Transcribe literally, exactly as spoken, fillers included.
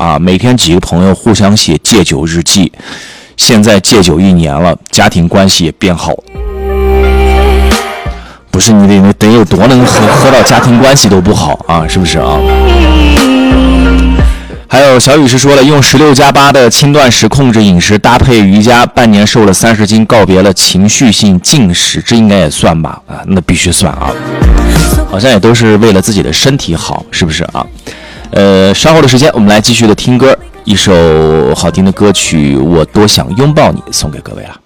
啊，每天几个朋友互相写戒酒日记。现在戒酒一年了，家庭关系也变好了。不是你得得有多能喝，喝到家庭关系都不好啊，是不是啊？还有小雨是说了，用十六加八的轻断食控制饮食，搭配瑜伽，半年瘦了三十斤，告别了情绪性进食，这应该也算吧？啊，那必须算啊！好像也都是为了自己的身体好，是不是啊？呃，稍后的时间我们来继续的听歌，一首好听的歌曲《我多想拥抱你》送给各位了。